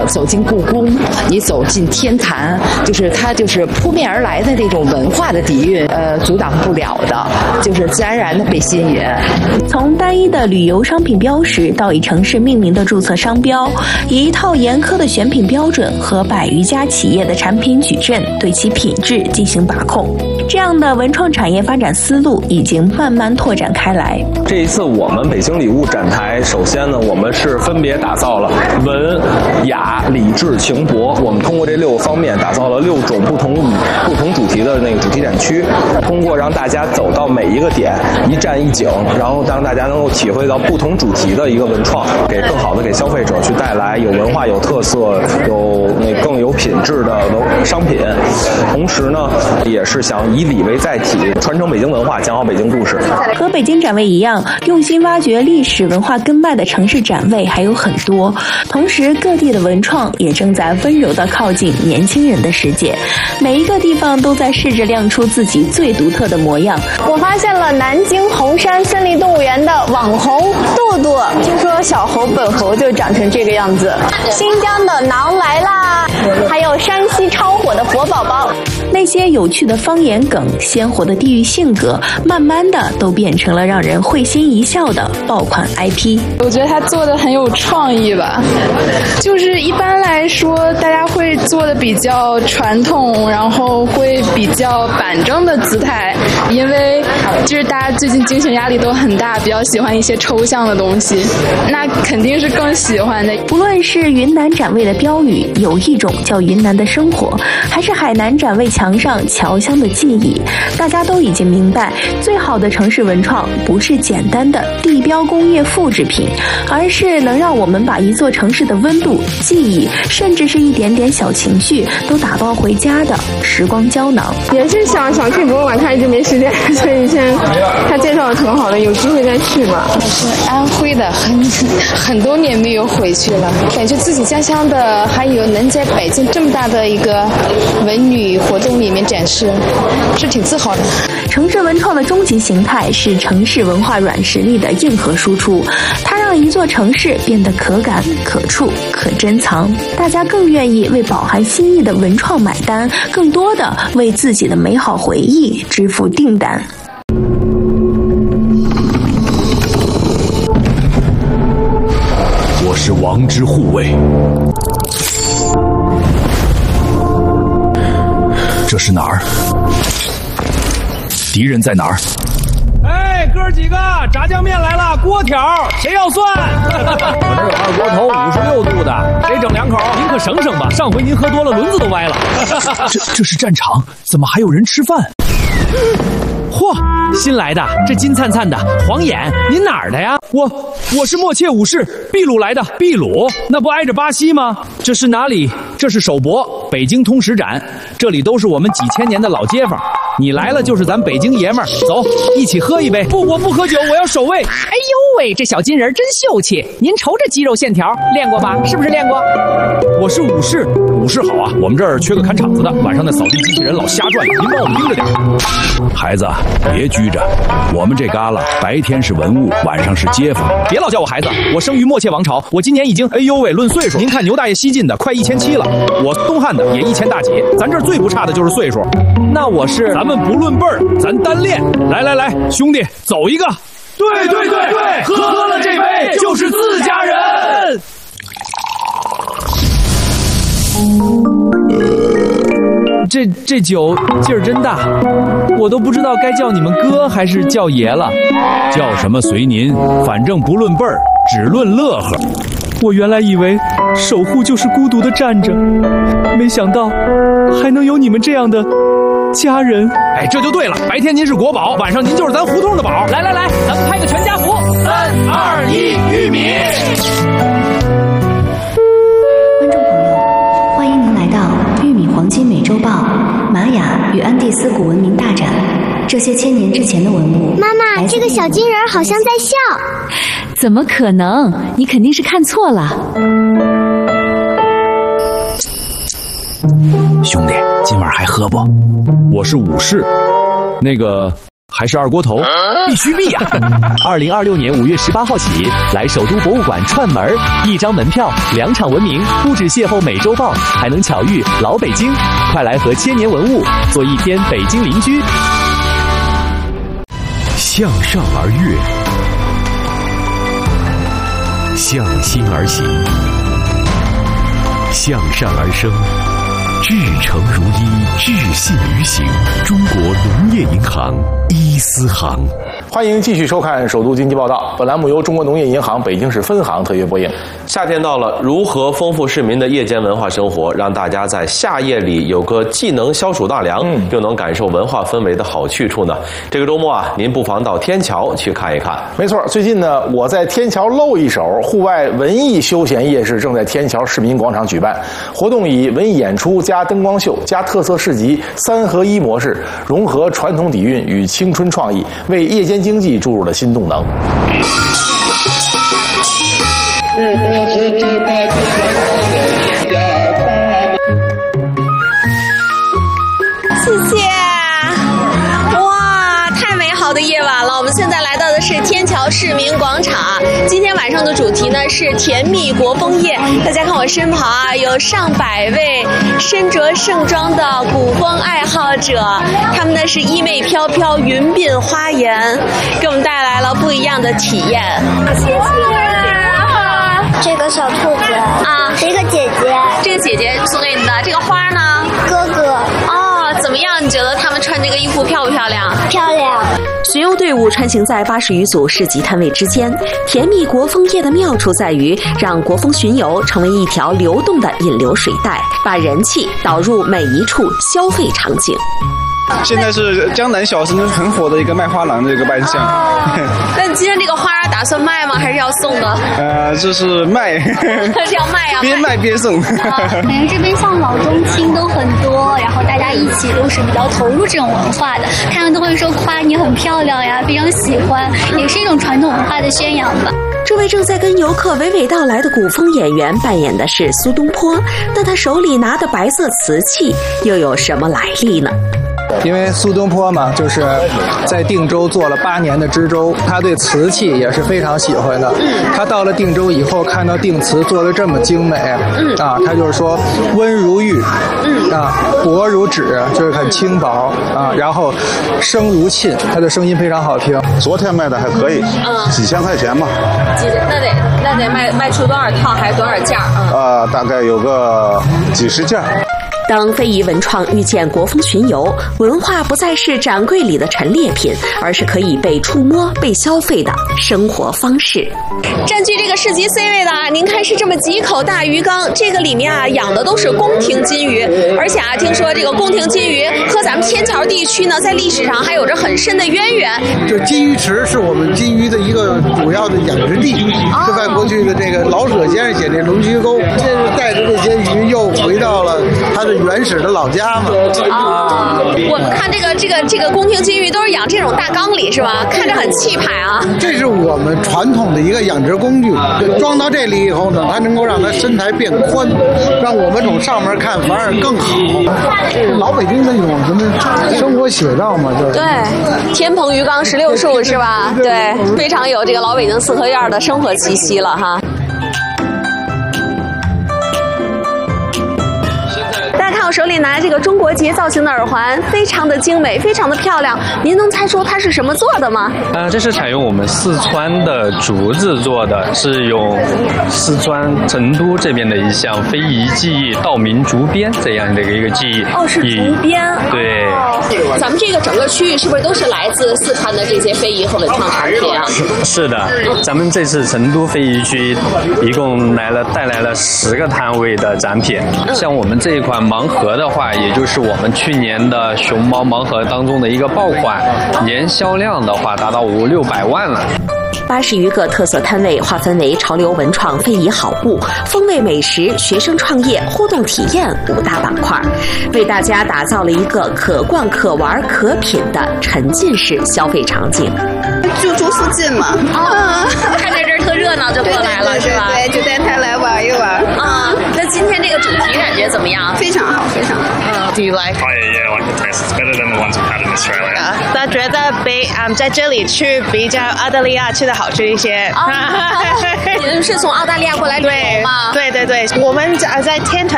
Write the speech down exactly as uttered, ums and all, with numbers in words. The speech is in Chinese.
走进故宫，你走进天坛，就是它就是扑面而来的这种文化的底蕴，呃，阻挡不了的，就是自然而然的被吸引。 从单一的旅游商品标识到以城市命名的注册商标，以一套严苛的选品标准和百余家企业的产品矩阵对其品质进行把控，这样的文创产业发展思路已经慢慢拓展开来。 这一次我们北京礼物展台，首先呢，我们是分别打造了文、雅、礼、智、情、博，我们通过这六个方面打造了六种不同不同主题的那个主题展区，通过让大家走到每一个点，一站一景，然后让大家能够体会到不同主题的一个文创，给更好的给消费者去带来有文化、有特色、有那更有品质的商品。同时呢，也是想以礼为载体，传承北京文化，讲好北京故事。 和北京展位一样，用心挖掘历史文化根脉的城市展位还有很多。同时，各地的文创也正在温柔地靠近年轻人的世界，每一个地方都在试着亮出自己最独特的模样。 我发现了南京红山森林动物园的网红杜杜，听说小猴本猴就长成这个样子。新疆的馕来啦，还有山西超火的佛宝宝。 那些有趣的方言梗、鲜活的地域性格，慢慢的都变成了让人会心一笑的爆款 I P。 我觉得他做的很有创意吧，就是一般来说大家会做的比较传统，然后会比较板正的姿态，因为就是大家最近精神压力都很大，比较喜欢一些抽象的东西，那肯定是更喜欢的。 不论是云南展位的标语有一种叫云南的生活，还是海南展位墙上侨乡的记忆，大家都已经明白，最好的城市文创不是简单的地标工业复制品，而是能让我们把一座城市的温度、记忆，甚至是一点点小情绪都打包回家的时光胶囊。 也是想想去博物馆看，一直没时间，所以现在他介绍的挺好的，有机会再去吧。 我是安徽的，很很多年没有回去了，感觉自己家乡的还有能在北京这么大的一个文旅活动里面展示，是挺自豪的。 城市文创的终极形态是城市文化软实力的硬核输出，它让一座城市变得可感、可触、可珍藏，大家更愿意为饱含心意的文创买单，更多的为自己的美好回忆支付订单。 我是王之护卫，这是哪儿？敌人在哪儿？ 哎，哥几个，炸酱面来了，锅条，谁要蒜？我这有二锅头，五十六度的，谁整两口？您可省省吧，上回您喝多了，轮子都歪了。 这这是战场，怎么还有人吃饭？ 嚯，新来的，这金灿灿的，黄眼，您哪儿的呀？我我是默切武士，秘鲁来的。秘鲁？那不挨着巴西吗？这是哪里？这是首博，北京通史展，这里都是我们几千年的老街坊。你来了就是咱北京爷们儿，走，一起喝一杯。不，我不喝酒，我要守卫。 哎呦喂，这小金人真秀气！您瞅这肌肉线条，练过吧？是不是练过？ 我是武士，武士好啊！我们这儿缺个看场子的，晚上那扫地机器人老瞎转，您帮我们盯着点。孩子，别拘着，我们这旮旯白天是文物，晚上是街坊。 别老叫我孩子，我生于默切王朝，我今年已经哎呦喂，论岁数，您看牛大爷西晋的快一千七了，我东汉的也一千大几，咱这儿最不差的就是岁数。那我是，咱们不论辈儿，咱单练。来来来，兄弟，走一个。 对对对对，喝了这杯就是自家人。 这这酒劲儿真大，我都不知道该叫你们哥还是叫爷了。 叫什么随您，反正不论辈儿，只论乐呵。 我原来以为守护就是孤独的站着，没想到还能有你们这样的家人。 哎，这就对了，白天您是国宝，晚上您就是咱胡同的宝。 来来来，咱们拍个全家福， 三二一，玉米。 观众朋友，欢迎您来到玉米黄金美洲豹玛雅与安第斯古文明大展。这些千年之前的文物。 妈妈，这个小金人好像在笑。 怎么可能？你肯定是看错了。 兄弟，今晚还喝不？我是武士，那个还是二锅头？必须必呀！二零二六年五月十八号起，来首都博物馆串门，一张门票，两场文明，不止邂逅美洲豹，还能巧遇老北京。快来和千年文物做一天北京邻居。 向上而跃，向心而行，向善而生，至诚如一，至信于行。中国农业银行一丝行。 欢迎继续收看《首都经济报道》，本栏目由中国农业银行北京市分行特约播映。 夏天到了，如何丰富市民的夜间文化生活，让大家在夏夜里有个既能消暑纳凉，嗯、又能感受文化氛围的好去处呢？这个周末啊，您不妨到天桥去看一看。 没错，最近呢，我在天桥露一手，户外文艺休闲夜市正在天桥市民广场举办，活动以文艺演出加灯光秀加特色市集三合一模式，融合传统底蕴与青春创意，为夜间经济注入了新动能。 谢谢！哇，太美好的夜晚了！我们现在来到的是天桥市民广场，今天晚上的主题呢是甜蜜国风夜。大家看我身旁啊，有上百位身着盛装的古风爱好者，他们呢是衣袂飘飘，云鬓花颜，给我们带来了不一样的体验。谢谢。 这个小兔子啊， 一个姐姐， 这个姐姐送给你的。这个花呢？ 哥哥。 哦，怎么样？你觉得他们穿这个衣服漂不漂亮？ 漂亮。 巡游队伍穿行在八十余组市集摊位之间，甜蜜国风夜的妙处在于让国风巡游成为一条流动的引流水带，把人气导入每一处消费场景。 现在是江南小生很火的一个卖花郎的一个扮相。 哦、那你今天这个花打算卖吗？还是要送的？ 呃，这是卖。 这要卖啊！ 边卖边送。 感觉这边像老中青都很多，然后大家一起都是比较投入这种文化的，他们都会说夸你很漂亮呀，非常喜欢，也是一种传统文化的宣扬吧。 这位正在跟游客娓娓道来的古风演员扮演的是苏东坡，那他手里拿的白色瓷器又有什么来历呢？ 因为苏东坡嘛，就是在定州做了八年的知州，他对瓷器也是非常喜欢的。他到了定州以后，看到定瓷做得这么精美，啊，他就是说温如玉，啊，薄如纸，就是很轻薄啊，然后声如磬，他的声音非常好听。 昨天卖的还可以，嗯，几千块钱嘛。 几那得那得卖卖出多少套还是多少件？嗯， 呃，大概有个几十件。 当非遗文创遇见国风巡游，文化不再是展柜里的陈列品，而是可以被触摸、被消费的生活方式。 占据这个市集 C 位的，您看是这么几口大鱼缸，这个里面啊养的都是宫廷金鱼，而且啊听说这个宫廷金鱼和咱们天桥地区呢，在历史上还有着很深的渊源。 这金鱼池是我们金鱼的一个主要的养殖地，哦、就在过去的这个老舍先生写的《龙须沟》，这是带着这些鱼又回到了它的原始的老家嘛。 啊、哦，我们看这个这个这个宫廷金鱼都是养这种大缸里是吧？看着很气派啊。 这是我们传统的一个养殖工具，装到这里以后呢，它能够让它身材变宽，让我们从上面看反而更好。老北京的一种什么生活写照嘛，就是对，天棚鱼缸十六树是吧？对，非常有这个老北京四合院的生活气息了哈。我手里拿这个中国结造型的耳环，非常的精美，非常的漂亮。您能猜出它是什么做的吗？ 呃，这是采用我们四川的竹子做的，是用四川成都这边的一项非遗技艺——稻鸣竹编这样的一个技艺。 哦，是竹编。 对。 哦，咱们这个整个区域是不是都是来自四川的这些非遗和文创产品啊？ 是的，咱们这次成都非遗区一共来了带来了十个摊位的展品，嗯、像我们这一款盲盒的话，也就是我们去年的熊猫盲盒当中的一个爆款，年销量的话达到五六百万了。 八十余个特色摊位划分为潮流文创、非遗好物、风味美食、学生创业、互动体验五大板块，为大家打造了一个可逛、可玩、可品的沉浸式消费场景。 就住附近嘛， 啊，看在这儿特热闹就过来了， 对对对对，是吧？对，就带他来玩一玩。 啊，那今天这个主题感觉怎么样？ 非常好，非常好。 嗯， do you like? Oh yeah, yeah, I like the taste. It's better than the ones we've had in Australia. 那觉得比嗯在这里吃比较澳大利亚吃的好吃一些。 你们是从澳大利亚过来旅游吗？ 对对对，我们在在天团